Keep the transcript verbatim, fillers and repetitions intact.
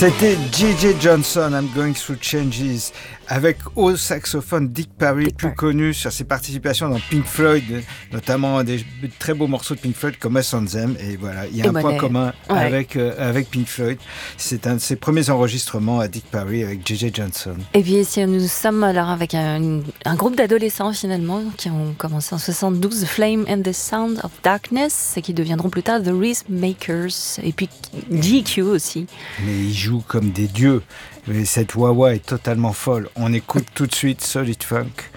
C'était J J Johnson, I'm Going Through Changes, avec au saxophone Dick Parry, Dick plus Parry. Connu sur ses participations dans Pink Floyd, notamment des très beaux morceaux de Pink Floyd comme Us on Them. Et voilà, il y a et un point commun ouais. avec, euh, avec Pink Floyd. C'est un de ses premiers enregistrements à Dick Parry avec J J Johnson. Et puis si nous sommes alors avec un, un groupe d'adolescents finalement qui ont commencé en soixante-douze, The Flame and the Sound of Darkness, et qui deviendront plus tard The Rhythmakers, et puis G Q aussi. Mais ils jouent comme des dieux. Mais cette wah-wah est totalement folle. On écoute tout de suite Solid Funk.